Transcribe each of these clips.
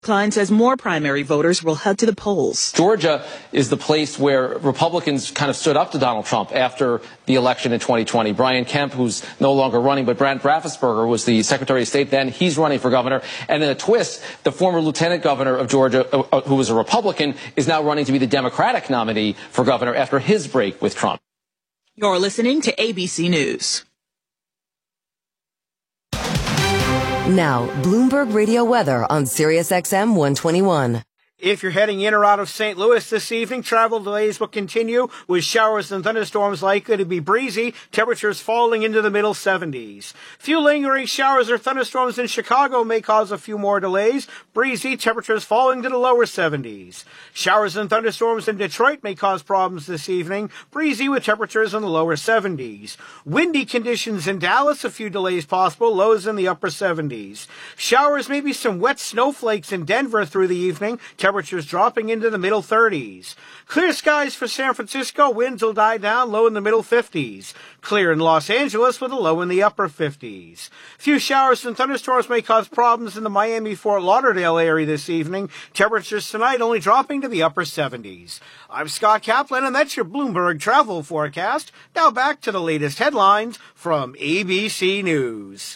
Klein says more primary voters will head to the polls. Georgia is the place where Republicans kind of stood up to Donald Trump after the election in 2020. Brian Kemp, who's no longer running, but Brent Raffensperger was the Secretary of State then. He's running for governor. And in a twist, the former lieutenant governor of Georgia, who was a Republican, is now running to be the Democratic nominee for governor after his break with Trump. You're listening to ABC News. Now, Bloomberg Radio weather on SiriusXM 121. If you're heading in or out of St. Louis this evening, travel delays will continue with showers and thunderstorms likely to be breezy, temperatures falling into the middle 70s. Few lingering showers or thunderstorms in Chicago may cause a few more delays, breezy, temperatures falling to the lower 70s. Showers and thunderstorms in Detroit may cause problems this evening, breezy with temperatures in the lower 70s. Windy conditions in Dallas, a few delays possible, lows in the upper 70s. Showers, maybe some wet snowflakes in Denver through the evening, temperatures dropping into the middle 30s. Clear skies for San Francisco. Winds will die down, low in the middle 50s. Clear in Los Angeles with a low in the upper 50s. Few showers and thunderstorms may cause problems in the Miami-Fort Lauderdale area this evening. Temperatures tonight only dropping to the upper 70s. I'm Scott Kaplan, and that's your Bloomberg travel forecast. Now back to the latest headlines from ABC News.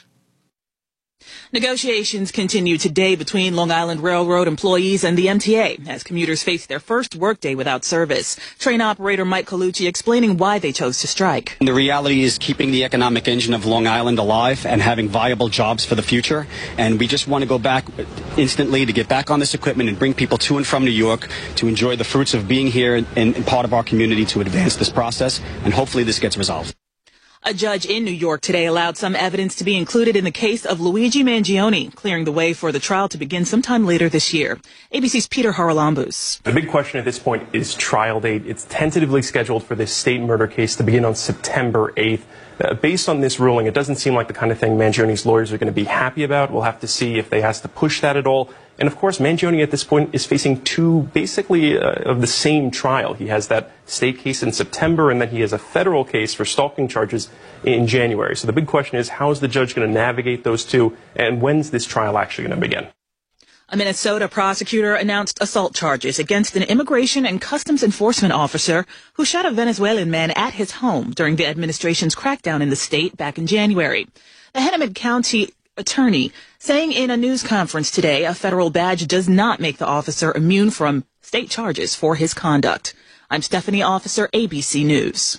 Negotiations continue today between Long Island Railroad employees and the MTA as commuters face their first workday without service. Train operator Mike Colucci explaining why they chose to strike. The reality is keeping the economic engine of Long Island alive and having viable jobs for the future. And we just want to go back instantly to get back on this equipment and bring people to and from New York to enjoy the fruits of being here and part of our community to advance this process. And hopefully this gets resolved. A judge in New York today allowed some evidence to be included in the case of Luigi Mangione, clearing the way for the trial to begin sometime later this year. ABC's Peter Haralambous. The big question at this point is trial date. It's tentatively scheduled for this state murder case to begin on September 8th. Based on this ruling, it doesn't seem like the kind of thing Mangione's lawyers are going to be happy about. We'll have to see if they has to push that at all. And of course, Mangione at this point is facing two basically of the same trial. He has that state case in September, and then he has a federal case for stalking charges in January. So the big question is, how is the judge going to navigate those two, and when's this trial actually going to begin? A Minnesota prosecutor announced assault charges against an immigration and customs enforcement officer who shot a Venezuelan man at his home during the administration's crackdown in the state back in January. The Hennepin County attorney saying in a news conference today a federal badge does not make the officer immune from state charges for his conduct. I'm Stephanie Officer, ABC News.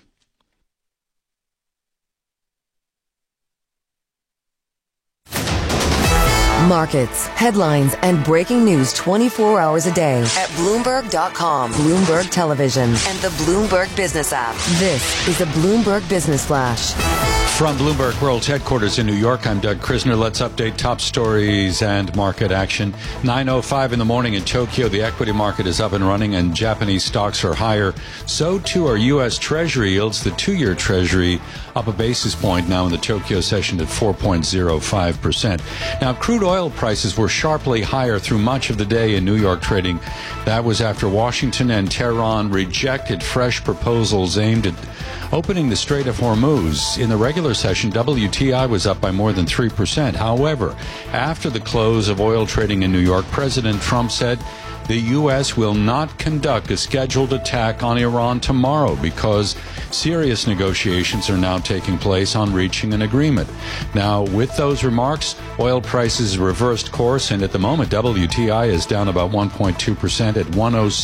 Markets, headlines, and breaking news 24 hours a day at Bloomberg.com, Bloomberg Television, and the Bloomberg Business app. This is a Bloomberg Business Flash. From Bloomberg World's headquarters in New York, I'm Doug Krisner. Let's update top stories and market action. 9:05 in the morning in Tokyo, the equity market is up and running and Japanese stocks are higher. So too are U.S. Treasury yields. The two-year Treasury up a basis point now in the Tokyo session at 4.05%. Now, crude oil prices were sharply higher through much of the day in New York trading. That was after Washington and Tehran rejected fresh proposals aimed at opening the Strait of Hormuz. In the regular session, WTI was up by more than 3%. However, after the close of oil trading in New York, President Trump said the U.S. will not conduct a scheduled attack on Iran tomorrow because serious negotiations are now taking place on reaching an agreement. Now, with those remarks, oil prices reversed course, and at the moment, WTI is down about 1.2% at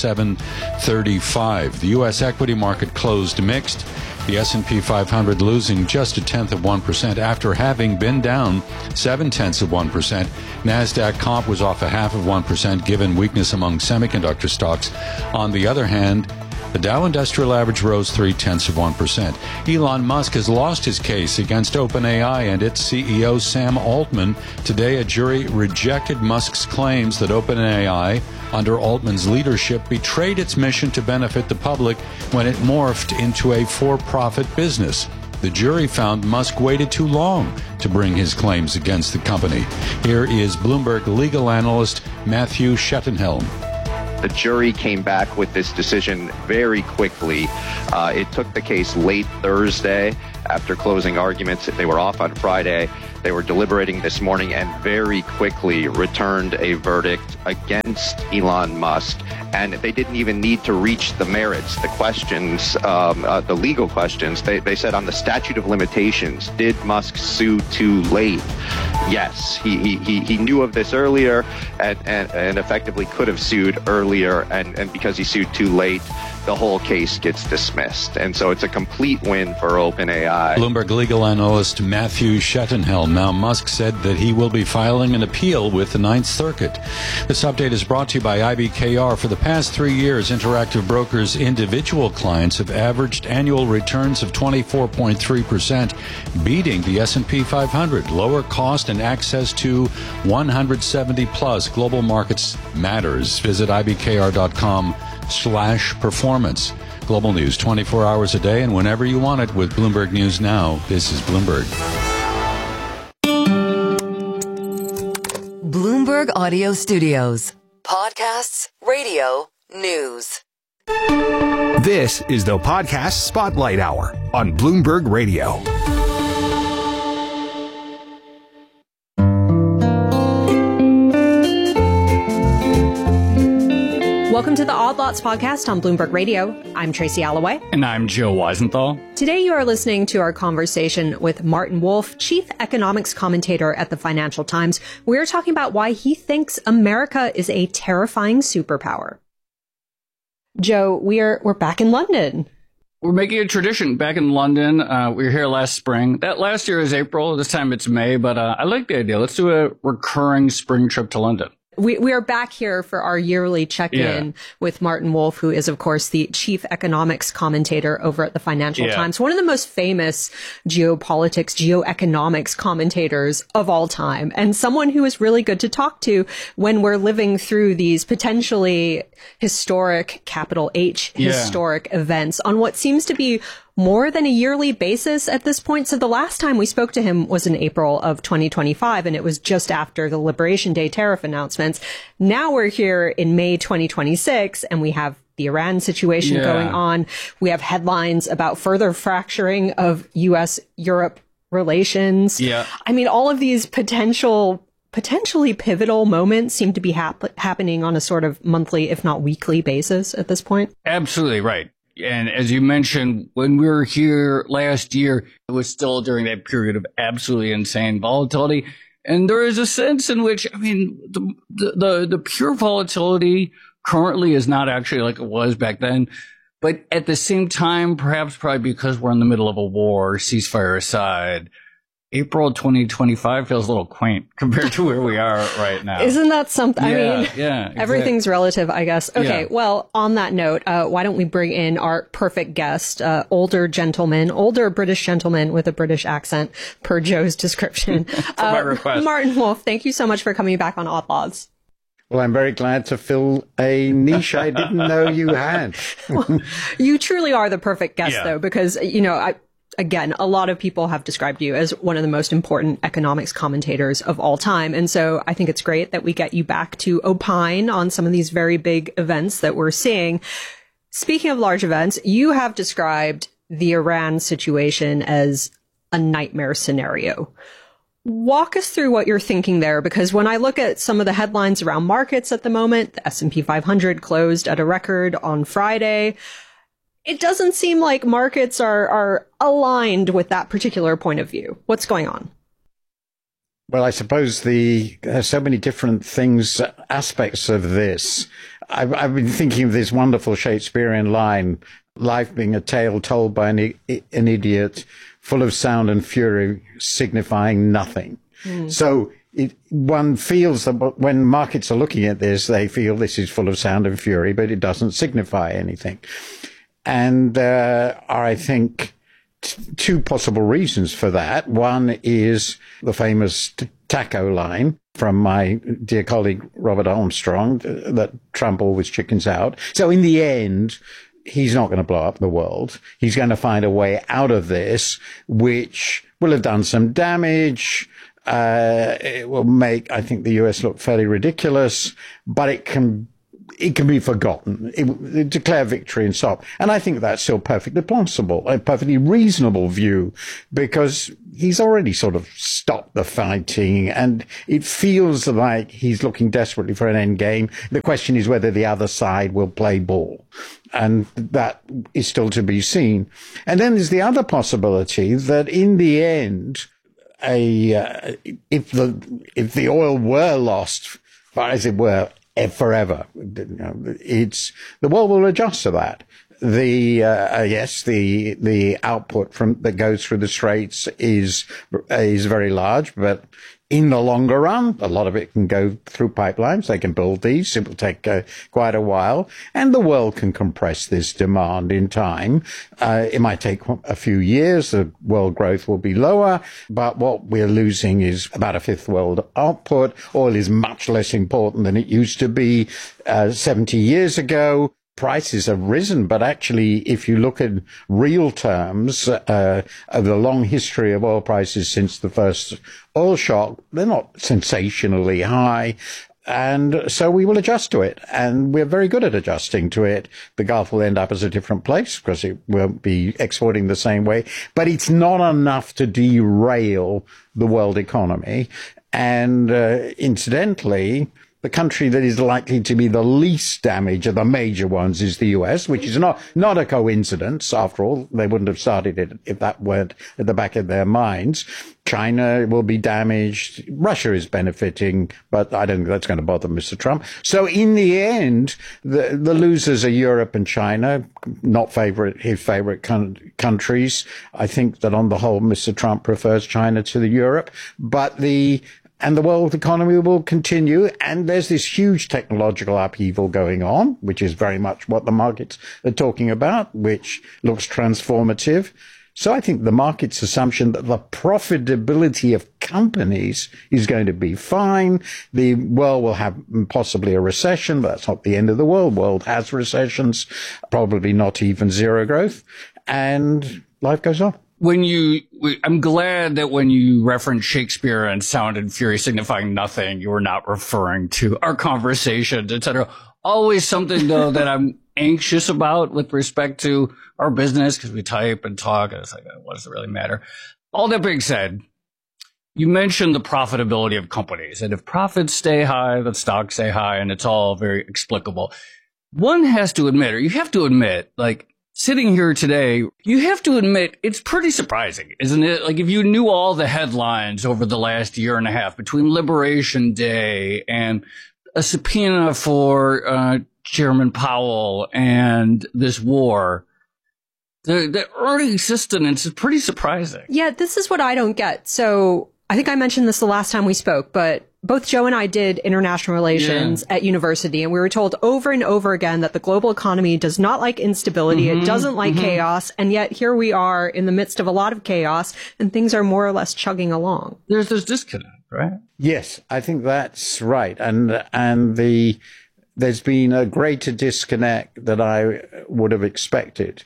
107.35. The U.S. equity market closed mixed. The S&P 500 losing just 0.1% after having been down 0.7%. NASDAQ comp was off 0.5% given weakness among semiconductor stocks. On the other hand, the Dow Industrial Average rose 0.3%. Elon Musk has lost his case against OpenAI and its CEO Sam Altman. Today, a jury rejected Musk's claims that OpenAI, under Altman's leadership, betrayed its mission to benefit the public when it morphed into a for-profit business. The jury found Musk waited too long to bring his claims against the company. Here is Bloomberg legal analyst Matthew Schettenhelm. The jury came back with this decision very quickly. It took the case late Thursday after closing arguments. They were off on Friday. They were deliberating this morning and very quickly returned a verdict against Elon Musk. And they didn't even need to reach the merits, the questions, the legal questions. They said on the statute of limitations, did Musk sue too late? Yes, he knew of this earlier and effectively could have sued earlier. And because he sued too late, the whole case gets dismissed. And so it's a complete win for OpenAI. Bloomberg legal analyst Matthew Schettenhelm. Now, Musk said that he will be filing an appeal with the Ninth Circuit. This update is brought to you by IBKR. For the past 3 years, Interactive Brokers' individual clients have averaged annual returns of 24.3%, beating the S&P 500. Lower cost and access to 170-plus global markets matters. Visit ibkr.com/performance. Global news 24 hours a day and whenever you want it with Bloomberg News Now. This is Bloomberg. Bloomberg Audio Studios. Podcasts, radio, news. This is the Podcast Spotlight Hour on Bloomberg Radio. Welcome to the Odd Lots podcast on Bloomberg Radio. I'm Tracy Alloway. And I'm Joe Weisenthal. Today you are listening to our conversation with Martin Wolf, chief economics commentator at the Financial Times. We're talking about why he thinks America is a terrifying superpower. Joe, we're back in London. We're making a tradition back in London. We were here last spring. That last year is April. This time it's May, but I like the idea. Let's do a recurring spring trip to London. We are back here for our yearly check-in with Martin Wolf, who is, of course, the chief economics commentator over at the Financial Times. One of the most famous geopolitics, geoeconomics commentators of all time, and someone who is really good to talk to when we're living through these potentially historic, capital H, historic events on what seems to be more than a yearly basis at this point. So the last time we spoke to him was in April of 2025, and it was just after the Liberation Day tariff announcements. Now we're here in May 2026, and we have the Iran situation going on. We have headlines about further fracturing of U.S.-Europe relations. I mean, all of these potentially pivotal moments seem to be happening on a sort of monthly, if not weekly basis at this point. Absolutely right. And as you mentioned, when we were here last year, it was still during that period of absolutely insane volatility. And there is a sense in which, I mean, the pure volatility currently is not actually like it was back then. But at the same time, perhaps probably because we're in the middle of a war, ceasefire aside, April 2025 feels a little quaint compared to where we are right now. Isn't that something? I mean, exactly. Everything's relative, I guess. Okay, well, on that note, why don't we bring in our perfect guest, older British gentleman with a British accent, per Joe's description. My request. Martin Wolf, thank you so much for coming back on Odd Lots. Well, I'm very glad to fill a niche I didn't know you had. Well, you truly are the perfect guest, though, because, again, a lot of people have described you as one of the most important economics commentators of all time. And so I think it's great that we get you back to opine on some of these very big events that we're seeing. Speaking of large events, you have described the Iran situation as a nightmare scenario. Walk us through what you're thinking there, because when I look at some of the headlines around markets at the moment, the S&P 500 closed at a record on Friday. It doesn't seem like markets are aligned with that particular point of view. What's going on? Well, I suppose there's so many different aspects of this. I've been thinking of this wonderful Shakespearean line, life being a tale told by an idiot, full of sound and fury, signifying nothing. So one feels that when markets are looking at this, they feel this is full of sound and fury, but it doesn't signify anything. And there are, I think, two possible reasons for that. One is the famous taco line from my dear colleague Robert Armstrong, that Trump always chickens out. So in the end, he's not going to blow up the world. He's going to find a way out of this, which will have done some damage. It will make, I think, the US look fairly ridiculous, but it can it can be forgotten. It declare victory and stop. And I think that's still perfectly plausible, a perfectly reasonable view, because he's already sort of stopped the fighting, and it feels like he's looking desperately for an end game. The question is whether the other side will play ball, and that is still to be seen. And then there's the other possibility that in the end, if the oil were lost, as it were, forever, the world will adjust to that. The output that goes through the Straits is very large, but in the longer run, a lot of it can go through pipelines. They can build these. It will take quite a while, and the world can compress this demand in time. It might take a few years. The world growth will be lower, but what we're losing is about a fifth world output. Oil is much less important than it used to be 70 years ago. Prices have risen, but actually, if you look at real terms of the long history of oil prices since the first oil shock, they're not sensationally high. And so we will adjust to it, and we're very good at adjusting to it. The Gulf will end up as a different place because it won't be exporting the same way, but it's not enough to derail the world economy. And incidentally, the country that is likely to be the least damaged of the major ones is the US, which is not a coincidence. After all, they wouldn't have started it if that weren't at the back of their minds. China will be damaged. Russia is benefiting, but I don't think that's going to bother Mr. Trump. So in the end, the losers are Europe and China, not his favorite countries. I think that on the whole, Mr. Trump prefers China to Europe, but the world economy will continue, and there's this huge technological upheaval going on, which is very much what the markets are talking about, which looks transformative. So I think the market's assumption that the profitability of companies is going to be fine. The world will have possibly a recession, but that's not the end of the world. The world has recessions, probably not even zero growth, and life goes on. I'm glad that when you referenced Shakespeare and Sound and Fury signifying nothing, you were not referring to our conversations, etc. Always something, though, that I'm anxious about with respect to our business, because we type and talk, and it's like, what does it really matter? All that being said, you mentioned the profitability of companies, and if profits stay high, the stocks stay high, and it's all very explicable. One has to admit, or you have to admit, like, sitting here today, you have to admit it's pretty surprising, isn't it? Like, if you knew all the headlines over the last year and a half between Liberation Day and a subpoena for Chairman Powell and this war, the earnings dissonance is pretty surprising. Yeah, this is what I don't get. So I think I mentioned this the last time we spoke, but both Joe and I did international relations at university, and we were told over and over again that the global economy does not like instability. It doesn't like chaos. And yet here we are in the midst of a lot of chaos, and things are more or less chugging along. There's this disconnect, right? Yes, I think that's right. And there's been a greater disconnect than I would have expected.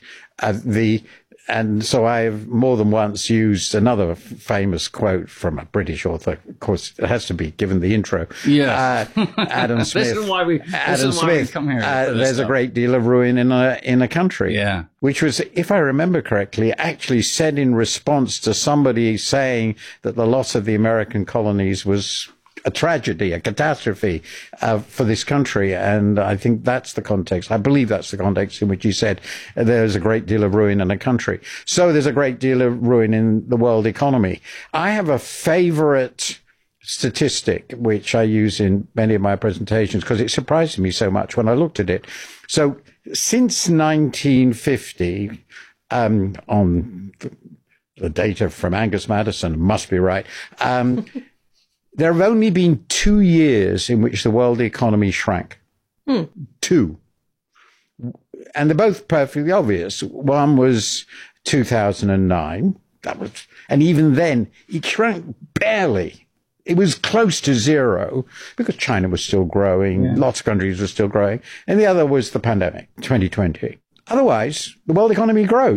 And so I've more than once used another famous quote from a British author. Of course, it has to be given the intro. Yes. Adam Smith. This is why we come here. There's a great deal of ruin in a country. Yeah. Which was, if I remember correctly, actually said in response to somebody saying that the loss of the American colonies was a tragedy, a catastrophe for this country. And I think that's the context. I believe that's the context in which he said there's a great deal of ruin in a country. So there's a great deal of ruin in the world economy. I have a favorite statistic, which I use in many of my presentations because it surprised me so much when I looked at it. So since 1950, on the data from Angus Maddison, must be right, there have only been 2 years in which the world economy shrank. 2. And they're both perfectly obvious. One was 2009. And even then, it shrank barely. It was close to zero because China was still growing. Lots of countries were still growing. And the other was the pandemic, 2020. Otherwise, the world economy grows.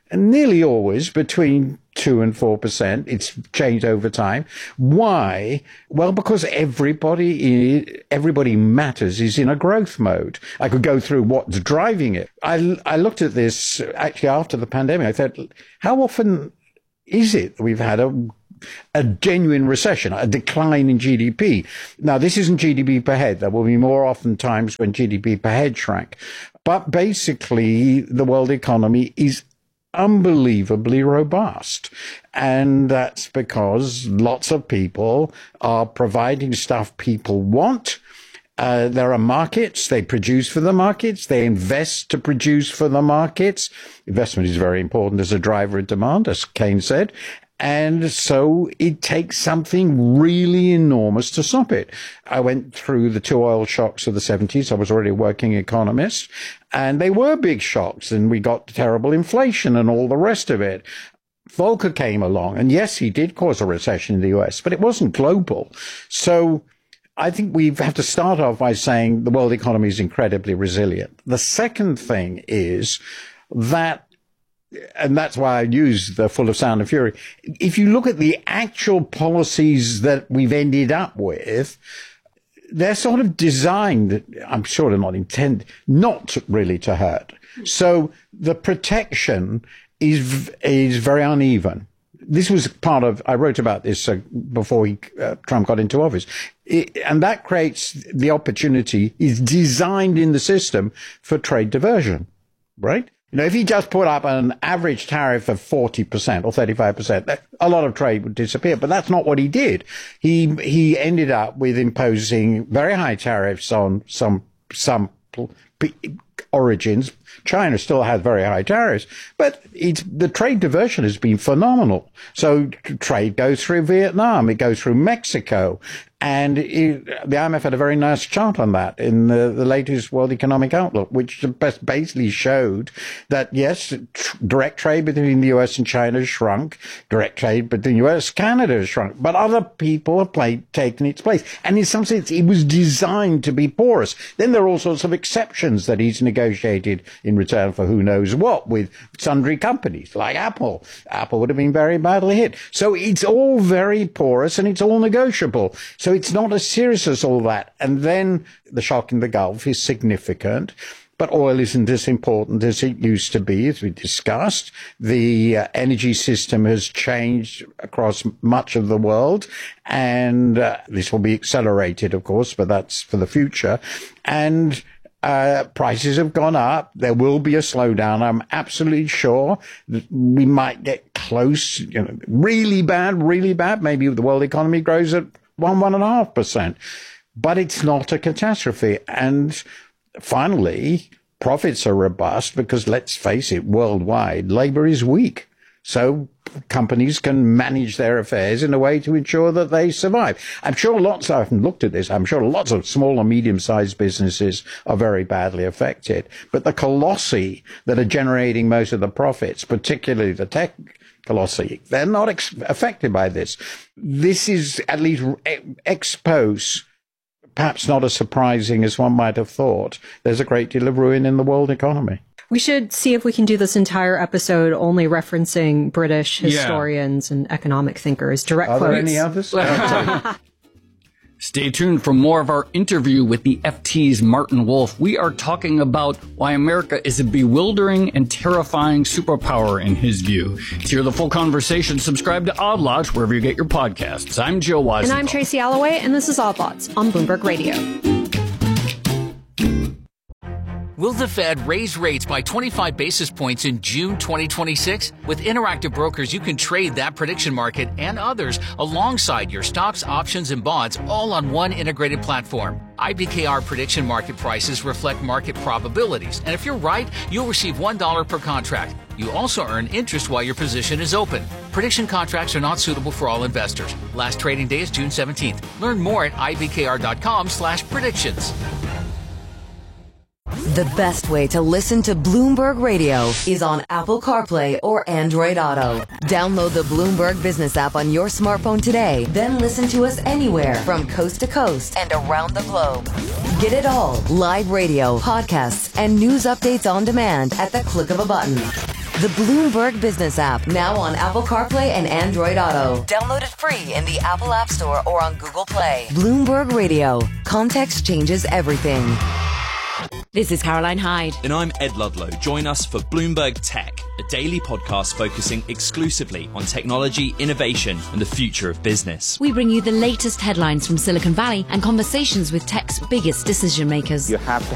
and nearly always between 2 and 4%. It's changed over time. Why? Well, because everybody matters is in a growth mode. I could go through what's driving it. I looked at this actually after the pandemic. I thought, how often is it that we've had a genuine recession, a decline in GDP? Now, this isn't GDP per head. There will be more often times when GDP per head shrank. But basically, the world economy is unbelievably robust. And that's because lots of people are providing stuff people want. There are markets. They produce for the markets. They invest to produce for the markets. Investment is very important as a driver of demand, as Keynes said. And so it takes something really enormous to stop it. I went through the 2 oil shocks of the 70s. I was already a working economist, and they were big shocks, and we got terrible inflation and all the rest of it. Volcker came along, and yes, he did cause a recession in the US, but it wasn't global. So I think we have to start off by saying the world economy is incredibly resilient. The second thing is that, and that's why I use the Full of Sound and Fury, if you look at the actual policies that we've ended up with, they're sort of designed, I'm sure they're not intended, not really to hurt. So the protection is very uneven. This was part of, I wrote about this before Trump got into office. And that creates the opportunity, is designed in the system for trade diversion, right? You know, if he just put up an average tariff of 40% or 35%, a lot of trade would disappear. But that's not what he did. He ended up with imposing very high tariffs on some origins. China still has very high tariffs, but the trade diversion has been phenomenal. So trade goes through Vietnam, it goes through Mexico, and the IMF had a very nice chart on that in the latest World Economic Outlook, which basically showed that, yes, direct trade between the US and China has shrunk, direct trade between the US and Canada has shrunk, but other people have taken its place. And in some sense, it was designed to be porous. Then there are all sorts of exceptions that he's negotiated in return for who knows what with sundry companies like Apple. Apple would have been very badly hit. So it's all very porous and it's all negotiable. So it's not as serious as all that. And then the shock in the Gulf is significant, but oil isn't as important as it used to be, as we discussed. The energy system has changed across much of the world, and this will be accelerated, of course, but that's for the future. And prices have gone up. There will be a slowdown. I'm absolutely sure that we might get close, really bad. Maybe the world economy grows at 1.5%, but it's not a catastrophe. And finally, profits are robust because, let's face it, worldwide, labor is weak. So companies can manage their affairs in a way to ensure that they survive. I haven't looked at this, I'm sure lots of small and medium-sized businesses are very badly affected. But the colossi that are generating most of the profits, particularly the tech colossi, they're not affected by this. This is, at least ex post, perhaps not as surprising as one might have thought. There's a great deal of ruin in the world economy. We should see if we can do this entire episode only referencing British historians and economic thinkers. Direct quotes. Are there any others? Stay tuned for more of our interview with the FT's Martin Wolf. We are talking about why America is a bewildering and terrifying superpower in his view. To hear the full conversation, subscribe to Odd Lots wherever you get your podcasts. I'm Joe Weisenthal. And I'm Tracy Alloway, and this is Odd Lots on Bloomberg Radio. Will the Fed raise rates by 25 basis points in June 2026? With Interactive Brokers, you can trade that prediction market and others alongside your stocks, options, and bonds all on one integrated platform. IBKR prediction market prices reflect market probabilities, and if you're right, you'll receive $1 per contract. You also earn interest while your position is open. Prediction contracts are not suitable for all investors. Last trading day is June 17th. Learn more at ibkr.com/predictions. The best way to listen to Bloomberg Radio is on Apple CarPlay or Android Auto. Download the Bloomberg Business app on your smartphone today, then listen to us anywhere from coast to coast and around the globe. Get it all, live radio, podcasts, and news updates on demand at the click of a button. The Bloomberg Business app, now on Apple CarPlay and Android Auto. Download it free in the Apple App Store or on Google Play. Bloomberg Radio. Context changes everything. This is Caroline Hyde. And I'm Ed Ludlow. Join us for Bloomberg Tech, a daily podcast focusing exclusively on technology, innovation, and the future of business. We bring you the latest headlines from Silicon Valley and conversations with tech's biggest decision makers. You have to